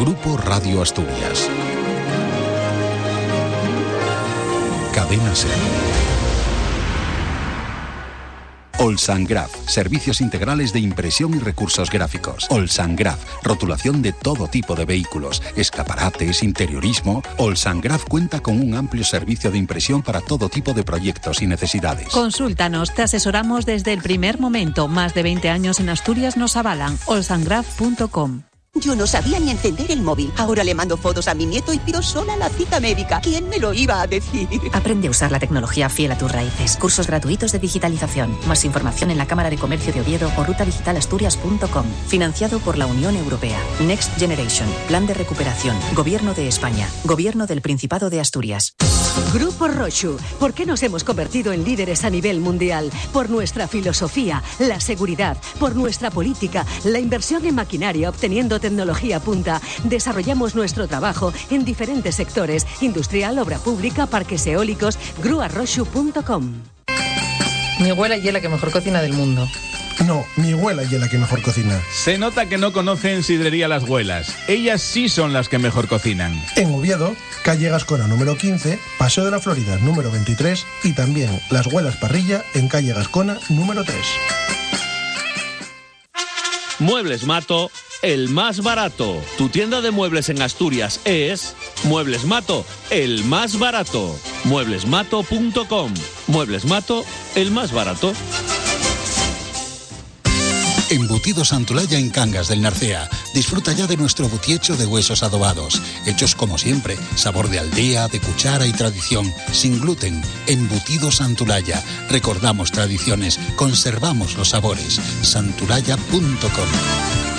Grupo Radio Asturias. Cadena SER. Olsangraf, servicios integrales de impresión y recursos gráficos. Olsangraf, rotulación de todo tipo de vehículos, escaparates, interiorismo. Olsangraf cuenta con un amplio servicio de impresión para todo tipo de proyectos y necesidades. Consúltanos, te asesoramos desde el primer momento. Más de 20 años en Asturias nos avalan. olsangraf.com. Yo no sabía ni encender el móvil. Ahora le mando fotos a mi nieto y pido sola la cita médica. ¿Quién me lo iba a decir? Aprende a usar la tecnología fiel a tus raíces. Cursos gratuitos de digitalización. Más información en la Cámara de Comercio de Oviedo o rutadigitalaasturias.com. Financiado por la Unión Europea. Next Generation. Plan de recuperación. Gobierno de España. Gobierno del Principado de Asturias. Grupo Rochu. ¿Por qué nos hemos convertido en líderes a nivel mundial? Por nuestra filosofía, la seguridad, por nuestra política, la inversión en maquinaria obteniendo tecnología punta. Desarrollamos nuestro trabajo en diferentes sectores: industrial, obra pública, parques eólicos. gruarrochu.com. Mi abuela y es la que mejor cocina del mundo. No, mi abuela y es la que mejor cocina. Se nota que no conocen Sidrería Las Güelas. Ellas sí son las que mejor cocinan. En Oviedo, calle Gascona número 15, Paseo de la Florida número 23 y también Las Güelas Parrilla en calle Gascona número 3. Muebles Mato, el más barato. Tu tienda de muebles en Asturias es Muebles Mato, el más barato. Mueblesmato.com. Muebles Mato, el más barato. Embutidos Santulaya en Cangas del Narcea. Disfruta ya de nuestro butiecho de huesos adobados. Hechos como siempre, sabor de aldea, de cuchara y tradición. Sin gluten. Embutidos Santulaya. Recordamos tradiciones, conservamos los sabores. Santulaya.com.